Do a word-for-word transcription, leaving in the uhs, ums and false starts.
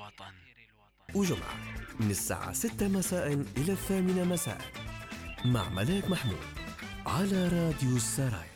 وجمعة من الساعة ستة مساء إلى الثامنة مساء مع ملاك محمود على راديو السرايا.